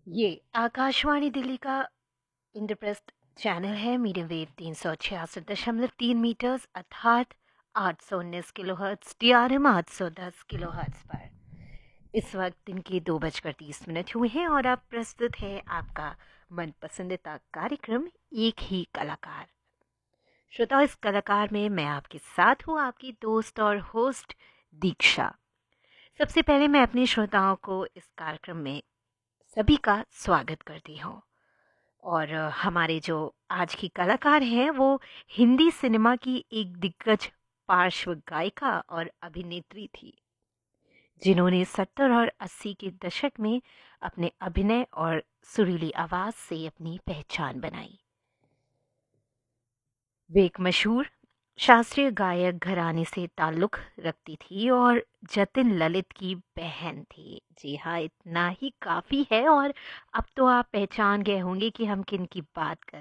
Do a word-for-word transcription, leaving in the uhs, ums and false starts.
ये आकाशवाणी दिल्ली का इंद्रप्रस्थ चैनल है। मीडियम वेव तीन सौ छियासठ दशमलव तीन मीटर्स अर्थात आठ सौ उन्नीस kilo hertz D R M आठ सौ दस किलो हर्ट्स पर इस वक्त दिन के दो बजकर तीस मिनट हुए हैं और अब प्रस्तुत है आपका मनपसंदीदा कार्यक्रम एक ही कलाकार। श्रोता, इस कलाकार में मैं आपके साथ हूँ, आपकी दोस्त और होस्ट दीक्षा। सबसे पहले मैं अपने श्रोताओं को इस कार्यक्रम में सभी का स्वागत करती हूँ। और अ, हमारे जो आज की कलाकार हैं वो हिंदी सिनेमा की एक दिग्गज पार्श्व गायिका और अभिनेत्री थी, जिन्होंने सत्तर और अस्सी के दशक में अपने अभिनय और सुरीली आवाज से अपनी पहचान बनाई। वे एक मशहूर शास्त्रीय गायक घराने से ताल्लुक़ रखती थी और जतिन ललित की बहन थी। जी हाँ, इतना ही काफ़ी है और अब तो आप पहचान गए होंगे कि हम किन की बात कर